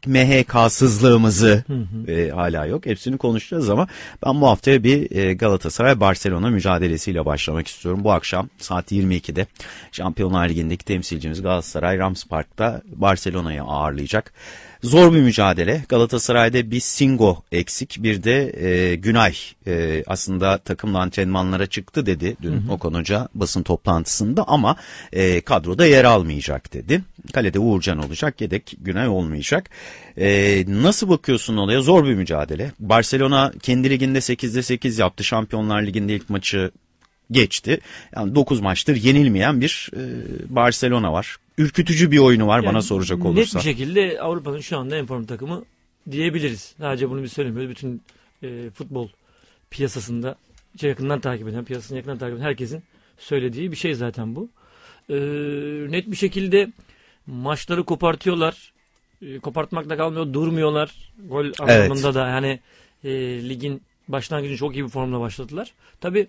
MHK'sızlığımızı hala yok. Hepsini konuşacağız ama ben bu haftaya bir Galatasaray-Barcelona mücadelesiyle başlamak istiyorum. Bu akşam saat 22'de Şampiyonlar Ligi'ndeki temsilcimiz Galatasaray Rams Park'ta Barcelona'yı ağırlayacak. Zor bir mücadele. Galatasaray'da bir Singo eksik, bir de Günay aslında takımla antrenmanlara çıktı dedi dün Okan Hoca basın toplantısında ama kadroda yer almayacak dedi. Kalede Uğurcan olacak, yedek Günay olmayacak. Nasıl bakıyorsun olaya? Zor bir mücadele. Barcelona kendi liginde 8'de 8 yaptı. Şampiyonlar Ligi'nde ilk maçı geçti. Yani 9 maçtır yenilmeyen bir Barcelona var. Ürkütücü bir oyunu var yani, bana soracak olursa. Net bir şekilde Avrupa'nın şu anda en form takımı diyebiliriz. Sadece bunu biz söylemiyoruz. Bütün futbol piyasasında yakından takip eden, piyasasını yakından takip eden herkesin söylediği bir şey zaten bu. Net bir şekilde maçları kopartıyorlar. Kopartmakla kalmıyor, durmuyorlar. Gol anlamında da yani ligin başlangıcını çok iyi bir formla başladılar. Tabii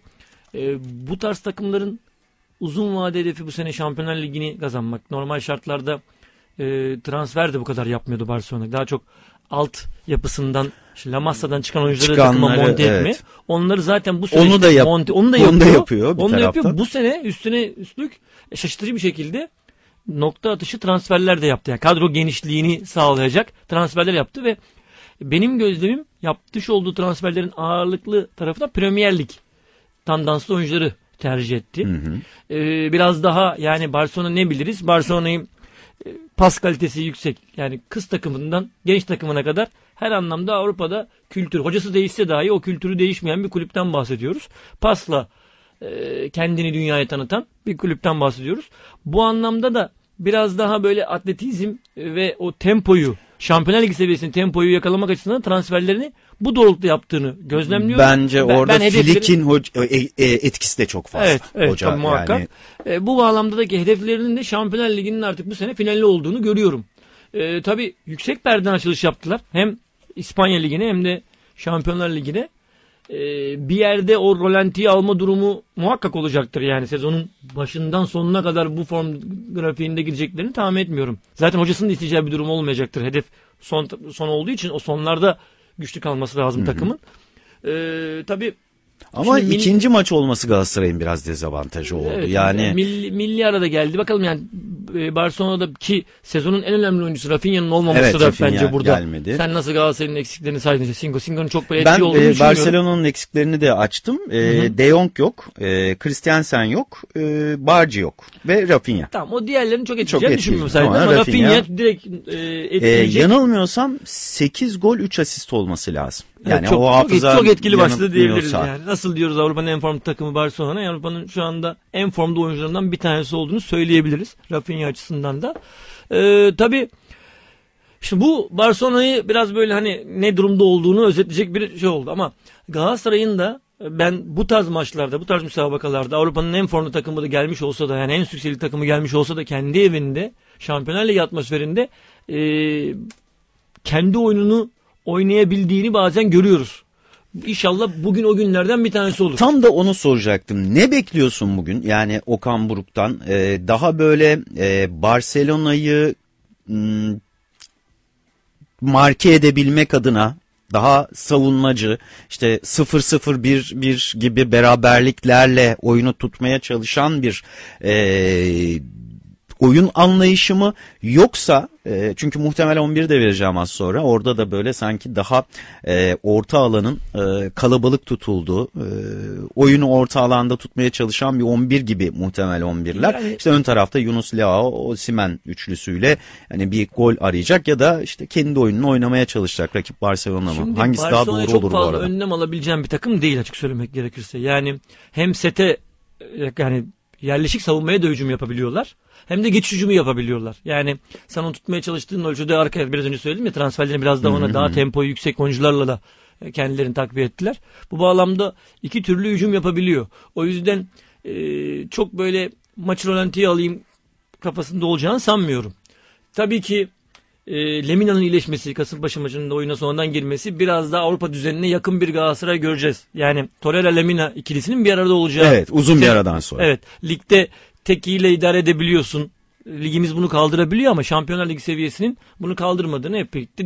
bu tarz takımların uzun vade hedefi bu sene Şampiyonlar Ligi'ni kazanmak. Normal şartlarda transfer de bu kadar yapmıyordu Barcelona. Daha çok alt yapısından, işte La Masa'dan çıkan oyuncuları takıma monte etme. Onları zaten bu sene onu da yapıyor. Bu sene üstlük şaşırtıcı bir şekilde nokta atışı transferler de yaptı. Yani kadro genişliğini sağlayacak transferler yaptı ve benim gözlemim yapmış olduğu transferlerin ağırlıklı tarafı da Premier Lig tandanslı oyuncuları tercih etti. Biraz daha yani Barcelona ne biliriz? Barcelona'yı pas kalitesi yüksek. Yani kız takımından genç takımına kadar her anlamda Avrupa'da kültür. Hocası değişse dahi o kültürü değişmeyen bir kulüpten bahsediyoruz. Pasla kendini dünyaya tanıtan bir kulüpten bahsediyoruz. Bu anlamda da biraz daha böyle atletizm ve o tempoyu, Şampiyonlar Ligi seviyesinin tempoyu yakalamak açısından transferlerini bu doğrultuda yaptığını gözlemliyorum. Bence orada Flick'in etkisi de çok fazla. Evet hoca tabii, muhakkak. Yani. Bu bağlamdaki hedeflerinin de Şampiyonlar Ligi'nin artık bu sene finali olduğunu görüyorum. Tabii yüksek perdeden açılış yaptılar. Hem İspanya Ligi'ne hem de Şampiyonlar Ligi'ne. Bir yerde o rolantiyi alma durumu muhakkak olacaktır. Yani sezonun başından sonuna kadar bu form grafiğinde gideceklerini tahmin etmiyorum. Zaten hocasının da isteyeceği bir durum olmayacaktır. Hedef son olduğu için o sonlarda güçlü kalması lazım takımın. Tabii. Ama ikinci maç olması Galatasaray'ın biraz dezavantajı oldu. Evet, yani milli arada geldi. Bakalım yani Barcelona'daki sezonun en önemli oyuncusu Rafinha'nın olmaması da bence burada. Gelmedi. Sen nasıl Galatasaray'ın eksiklerini saydın? Singo'nun çok böyle etkili olduğunu düşünüyorum. Ben Barcelona'nın eksiklerini de açtım. De Jong yok. Christensen yok. Barci yok. Ve Rafinha. Tamam, o diğerlerini çok etkileyeceğini düşünmüyorum sadece. Ama Rafinha direkt etkileyecek. Yanılmıyorsam 8 gol 3 asist olması lazım. Yani çok, o hafıza çok etkili başladı diyebiliriz yani. Nasıl diyoruz Avrupa'nın en formda takımı Barcelona? Avrupa'nın şu anda en formda oyuncularından bir tanesi olduğunu söyleyebiliriz. Rafinha açısından da. Tabii şimdi bu Barcelona'yı biraz böyle hani ne durumda olduğunu özetleyecek bir şey oldu. Ama Galatasaray'ın da ben bu tarz maçlarda, bu tarz müsabakalarda Avrupa'nın en formda takımı da gelmiş olsa da yani en sükseli takımı gelmiş olsa da kendi evinde Şampiyonlar Ligi atmosferinde kendi oyununu oynayabildiğini bazen görüyoruz. İnşallah bugün o günlerden bir tanesi olur. Tam da onu soracaktım. Ne bekliyorsun bugün? Yani Okan Buruk'tan daha böyle Barcelona'yı marke edebilmek adına daha savunmacı, işte 0-0-1 gibi beraberliklerle oyunu tutmaya çalışan bir oyun anlayışı mı, yoksa çünkü muhtemel 11 de vereceğim az sonra, orada da böyle sanki daha orta alanın kalabalık tutulduğu, oyunu orta alanda tutmaya çalışan bir 11 gibi muhtemel 11'ler. Yani, işte ön tarafta Yunus, Leao, Osimhen üçlüsüyle hani bir gol arayacak ya da işte kendi oyununu oynamaya çalışacak rakip Barcelona mı? Hangisi Barcelona daha doğru olur bu arada? Çok fazla önlem alabileceğim bir takım değil açık söylemek gerekirse. Yani hem sete yani yerleşik savunmaya da hücum yapabiliyorlar. Hem de geçiş hücumu yapabiliyorlar. Yani sen onu tutmaya çalıştığın ölçüde arkaya biraz önce söyledim ya, transferlerini biraz da ona daha tempoyu yüksek oyuncularla da kendilerini takviye ettiler. Bu bağlamda iki türlü hücum yapabiliyor. O yüzden çok böyle maç rolantiye alayım kafasında olacağını sanmıyorum. Tabii ki Lemina'nın iyileşmesi, Kasımpaşa maçının da oyuna sonradan girmesi, biraz daha Avrupa düzenine yakın bir Galatasaray göreceğiz. Yani Torreira-Lemina ikilisinin bir arada olacağı. Evet, uzun bir aradan sonra. Evet, ligde tekiyle idare edebiliyorsun. Ligimiz bunu kaldırabiliyor ama Şampiyonlar Ligi seviyesinin bunu kaldırmadığını hep birlikte